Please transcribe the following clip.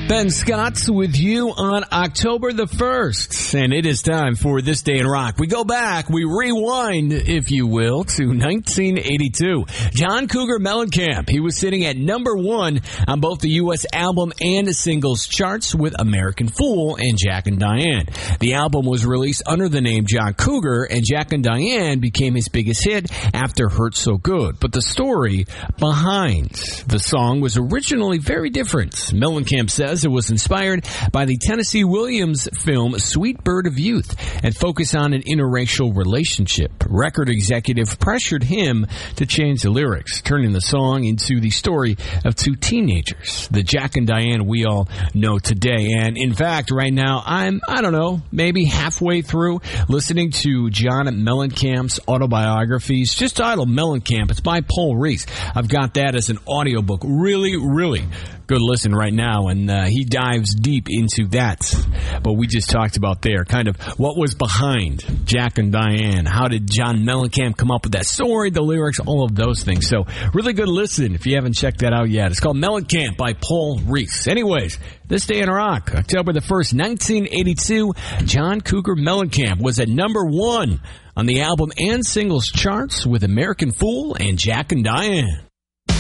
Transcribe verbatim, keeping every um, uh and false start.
Ben Scott's with you on October the first, and it is time for This Day in Rock. We go back, we rewind, if you will, to nineteen eighty-two. John Cougar Mellencamp, he was sitting at number one on both the U S album and singles charts with American Fool and Jack and Diane. The album was released under the name John Cougar, and Jack and Diane became his biggest hit after Hurt So Good. But the story behind the song was originally very different. Mellencamp says it was inspired by the Tennessee Williams film Sweet Bird of Youth and focused on an interracial relationship. Record executive pressured him to change the lyrics, turning the song into the story of two teenagers, the Jack and Diane we all know today. And in fact, right now, I'm, I don't know, maybe halfway through listening to John Mellencamp's autobiography. It's just titled Mellencamp. It's by Paul Reese. I've got that as an audiobook. Really, really good listen right now, and uh, he dives deep into that. But we just talked about there, kind of what was behind Jack and Diane. How did John Mellencamp come up with that story, the lyrics, all of those things. So really good listen if you haven't checked that out yet. It's called Mellencamp by Paul Reese. Anyways, This Day in Rock, October the first, nineteen eighty-two, John Cougar Mellencamp was at number one on the album and singles charts with American Fool and Jack and Diane.